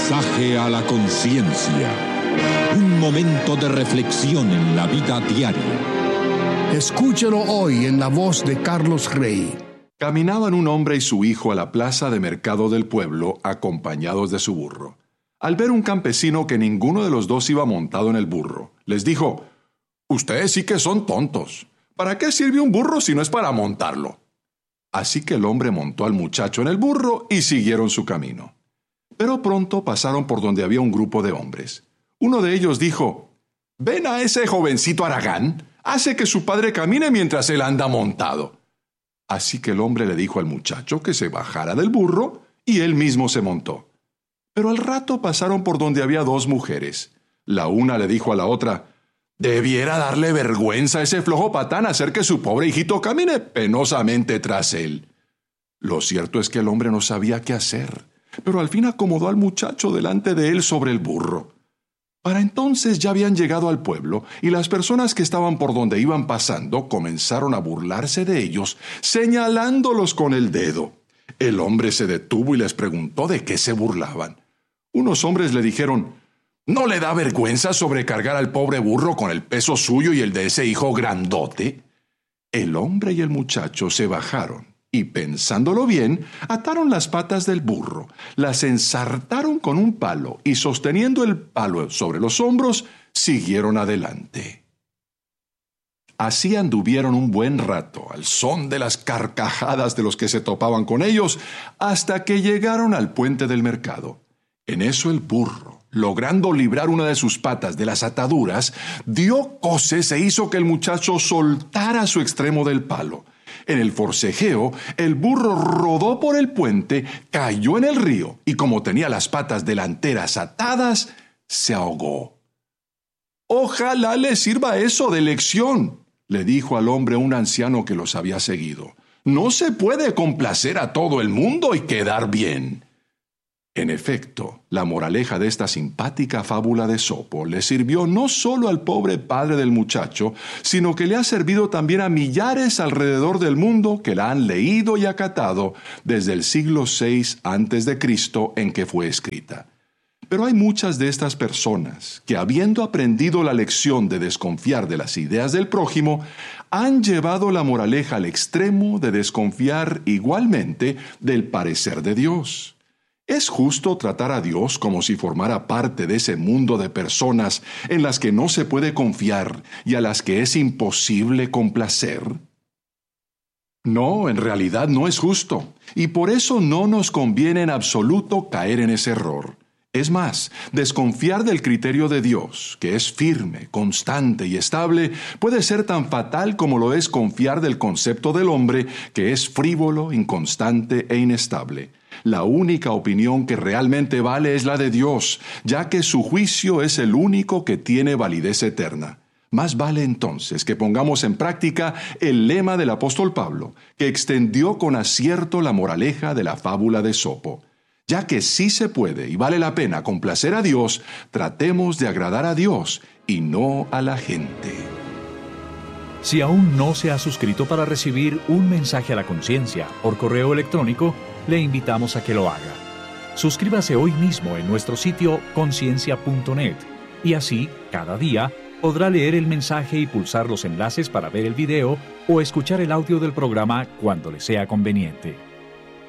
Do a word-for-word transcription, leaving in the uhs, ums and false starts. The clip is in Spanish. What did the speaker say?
mensaje a la conciencia. Un momento de reflexión en la vida diaria. Escúchelo hoy en la voz de Carlos Rey. Caminaban un hombre y su hijo a la plaza de mercado del pueblo, acompañados de su burro. Al ver un campesino que ninguno de los dos iba montado en el burro, les dijo: «Ustedes sí que son tontos. ¿Para qué sirve un burro si no es para montarlo?» Así que el hombre montó al muchacho en el burro y siguieron su camino. Pero pronto pasaron por donde había un grupo de hombres. Uno de ellos dijo: «¿Ven a ese jovencito haragán? Hace que su padre camine mientras él anda montado». Así que el hombre le dijo al muchacho que se bajara del burro y él mismo se montó. Pero al rato pasaron por donde había dos mujeres. La una le dijo a la otra: «Debiera darle vergüenza a ese flojo patán hacer que su pobre hijito camine penosamente tras él». Lo cierto es que el hombre no sabía qué hacer, pero al fin acomodó al muchacho delante de él sobre el burro. Para entonces ya habían llegado al pueblo y las personas que estaban por donde iban pasando comenzaron a burlarse de ellos, señalándolos con el dedo. El hombre se detuvo y les preguntó de qué se burlaban. Unos hombres le dijeron: «¿No le da vergüenza sobrecargar al pobre burro con el peso suyo y el de ese hijo grandote?» El hombre y el muchacho se bajaron y, pensándolo bien, ataron las patas del burro, las ensartaron con un palo y, sosteniendo el palo sobre los hombros, siguieron adelante. Así anduvieron un buen rato, al son de las carcajadas de los que se topaban con ellos, hasta que llegaron al puente del mercado. En eso el burro, logrando librar una de sus patas de las ataduras, dio coces e hizo que el muchacho soltara su extremo del palo. En el forcejeo, el burro rodó por el puente, cayó en el río y, como tenía las patas delanteras atadas, se ahogó. «Ojalá le sirva eso de lección», le dijo al hombre un anciano que los había seguido. «No se puede complacer a todo el mundo y quedar bien». En efecto, la moraleja de esta simpática fábula de Esopo le sirvió no solo al pobre padre del muchacho, sino que le ha servido también a millares alrededor del mundo que la han leído y acatado desde el siglo seis antes de Cristo en que fue escrita. Pero hay muchas de estas personas que, habiendo aprendido la lección de desconfiar de las ideas del prójimo, han llevado la moraleja al extremo de desconfiar igualmente del parecer de Dios. ¿Es justo tratar a Dios como si formara parte de ese mundo de personas en las que no se puede confiar y a las que es imposible complacer? No, en realidad no es justo, y por eso no nos conviene en absoluto caer en ese error. Es más, desconfiar del criterio de Dios, que es firme, constante y estable, puede ser tan fatal como lo es confiar del concepto del hombre, que es frívolo, inconstante e inestable. La única opinión que realmente vale es la de Dios, ya que su juicio es el único que tiene validez eterna. Más vale entonces que pongamos en práctica el lema del apóstol Pablo, que extendió con acierto la moraleja de la fábula de Esopo. Ya que sí se puede y vale la pena complacer a Dios, tratemos de agradar a Dios y no a la gente. Si aún no se ha suscrito para recibir un mensaje a la conciencia por correo electrónico, le invitamos a que lo haga. Suscríbase hoy mismo en nuestro sitio conciencia punto net y así, cada día, podrá leer el mensaje y pulsar los enlaces para ver el video o escuchar el audio del programa cuando le sea conveniente.